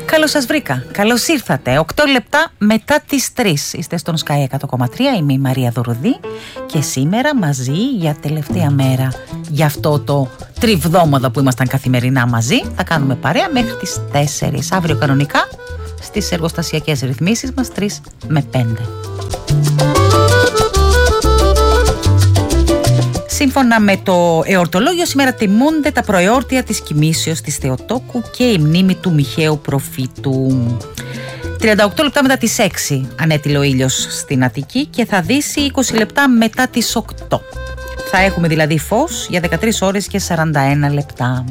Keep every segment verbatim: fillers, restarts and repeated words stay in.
Καλώς σας βρήκα. Καλώς ήρθατε. οκτώ λεπτά μετά τις τρεις. Είστε στον Sky εκατό κόμμα τρία. Είμαι η Μαρία Δουρουδή και σήμερα μαζί για τελευταία μέρα για αυτό το τριβδόμαδο που ήμασταν καθημερινά μαζί. Θα κάνουμε παρέα μέχρι τις τέσσερις. Αύριο κανονικά στις εργοστασιακές ρυθμίσεις μας τρεις με πέντε. Σύμφωνα με το εορτολόγιο, σήμερα τιμούνται τα προεόρτια της κοιμήσεως της Θεοτόκου και η μνήμη του Μιχαίου Προφήτου. τριάντα οκτώ λεπτά μετά τις έξι ανέτειλε ο ήλιος στην Αττική και θα δύσει είκοσι λεπτά μετά τις οκτώ. Θα έχουμε δηλαδή φως για δεκατρείς ώρες και σαράντα ένα λεπτά.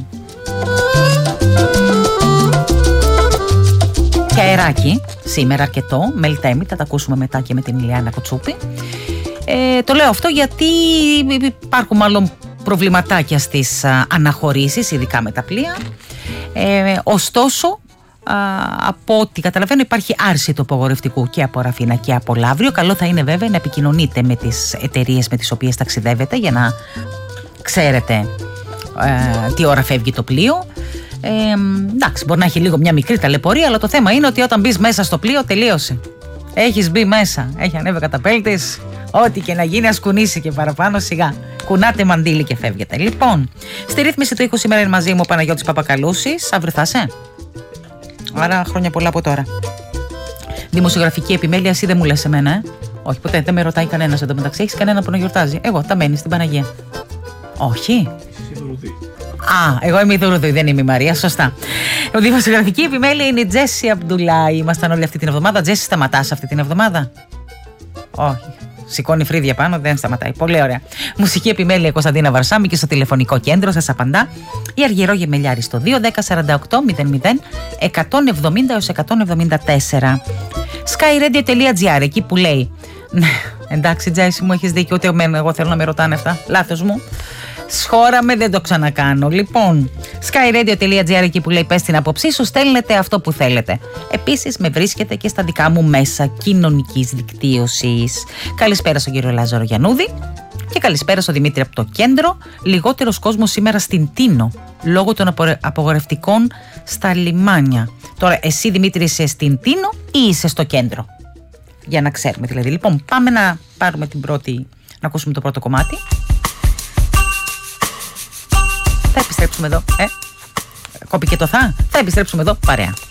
Και αεράκι, σήμερα αρκετό, μελτέμι, θα τα ακούσουμε μετά και με την Ηλιάνα Κοτσούπη. Ε, το λέω αυτό γιατί υπάρχουν μάλλον προβληματάκια στις α, αναχωρήσεις, ειδικά με τα πλοία. Ε, ωστόσο, α, από ό,τι καταλαβαίνω υπάρχει άρση του απογορευτικού και από Ραφίνα και από Λαύριο. Καλό θα είναι βέβαια να επικοινωνείτε με τις εταιρείες με τις οποίες ταξιδεύετε για να ξέρετε ε, τι ώρα φεύγει το πλοίο. Ε, εντάξει, μπορεί να έχει λίγο μια μικρή ταλαιπωρία, αλλά το θέμα είναι ότι όταν μπεις μέσα στο πλοίο τελείωσε. Έχεις μπει μέσα, έχει ανέβει καταπέλτης. Ό,τι και να γίνει, ας κουνήσει και παραπάνω σιγά. Κουνάτε μαντίλι και φεύγετε. Λοιπόν, στη ρύθμιση του ήχου σήμερα είναι μαζί μου ο Παναγιώτης Παπακαλούσης. Αύριο θα είσαι. Άρα χρόνια πολλά από τώρα. Δημοσιογραφική επιμέλεια, εσύ δεν μου λες εμένα, ε. Όχι, ποτέ δεν με ρωτάει κανένας εδώ μεταξύ. Έχεις κανένα που να γιορτάζει? Εγώ, τα μένει στην Παναγία. Όχι. Α, εγώ είμαι η Δουρουδή, δεν είμαι η Μαρία, σωστά. Η δημοσιογραφική επιμέλεια είναι η Τζέσι Αμπντουλάη. Ήμασταν όλοι αυτή την εβδομάδα. Τζέσι, σταματάς αυτή την εβδομάδα? Όχι. Σηκώνει φρύδια πάνω, δεν σταματάει. Πολύ ωραία. Μουσική επιμέλεια Κωνσταντίνα Βαρσάμι και στο τηλεφωνικό κέντρο σας απαντά η Αργυρό Γεμελιάρη στο δύο δέκα σαράντα οκτώ μηδέν μηδέν εκατόν εβδομήντα έως εκατόν εβδομήντα τέσσερα. skyradio.gr, εκεί που λέει. Ναι, εντάξει, Τζέσι μου, έχεις δίκιο. Ούτε εμένα, εγώ θέλω να με ρωτάνε αυτά. Λάθος μου. Σχόραμε, δεν το ξανακάνω. Λοιπόν, skyradio.gr, εκεί που λέει πες την άποψή σου, στέλνετε αυτό που θέλετε. Επίσης με βρίσκεται και στα δικά μου μέσα κοινωνικής δικτύωσης. Καλησπέρα στον κύριο Λάζαρο Γιαννούδη και καλησπέρα στον Δημήτρη από το κέντρο. Λιγότερος κόσμος σήμερα στην Τίνο λόγω των απογορευτικών στα λιμάνια. Τώρα εσύ, Δημήτρη, είσαι στην Τίνο ή είσαι στο κέντρο? Για να ξέρουμε δηλαδή. Λοιπόν, πάμε να πάρουμε την πρώτη, να ακούσουμε το πρώτο κομμάτι. Θα επιστρέψουμε εδώ. Ε, κόπηκε το θα. Θα επιστρέψουμε εδώ παρέα.